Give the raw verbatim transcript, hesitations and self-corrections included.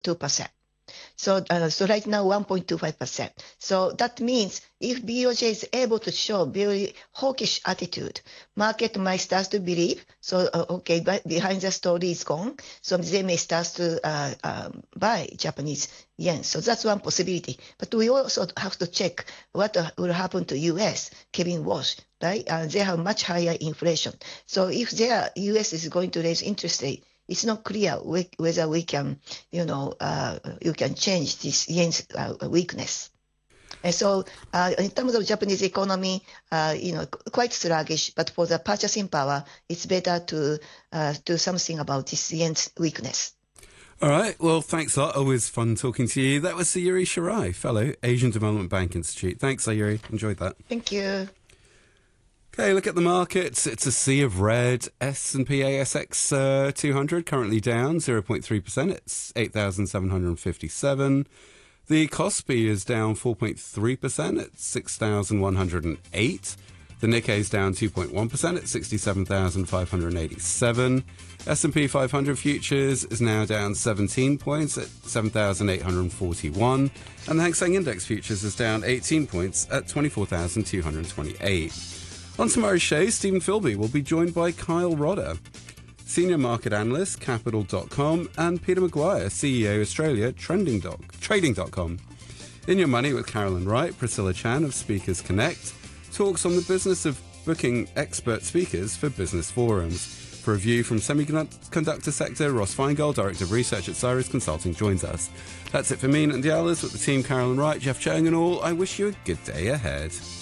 two percent. So, uh, so right now one point two five percent. So that means if B O J is able to show very hawkish attitude, market might start to believe, so uh, okay, but behind the story is gone, so they may start to uh, um, buy Japanese yen. So that's one possibility. But we also have to check what uh, will happen to U S, Kevin Walsh, right? Uh, they have much higher inflation. So if their U S is going to raise interest rate, it's not clear we, whether we can, you know, uh, you can change this yen's uh, weakness. And so uh, in terms of Japanese economy, uh, you know, quite sluggish, but for the purchasing power, it's better to uh, do something about this yen's weakness. All right. Well, thanks a lot. Always fun talking to you. That was Sayuri Shirai, Fellow, Asian Development Bank Institute. Thanks, Sayuri. Enjoyed that. Thank you. Okay, look at the markets. It's a sea of red. S and P A S X uh, two hundred currently down zero point three percent. It's eight thousand seven hundred fifty-seven. The Kospi is down four point three percent at six thousand one hundred eight. The Nikkei is down two point one percent at sixty-seven thousand five hundred eighty-seven. S and P five hundred futures is now down seventeen points at seven thousand eight hundred forty-one. And the Hang Seng Index futures is down eighteen points at twenty-four thousand two hundred twenty-eight. On tomorrow's show, Stephen Philby will be joined by Kyle Rodder, Senior Market Analyst, Capital dot com, and Peter Maguire, C E O, Australia, Trading dot com. In Your Money with Carolyn Wright, Priscilla Chan of Speakers Connect, talks on the business of booking expert speakers for business forums. For a view from semiconductor sector, Ross Feingold, Director of Research at Cyrus Consulting, joins us. That's it for me and the Alice with the team, Carolyn Wright, Jeff Chung and all. I wish you a good day ahead.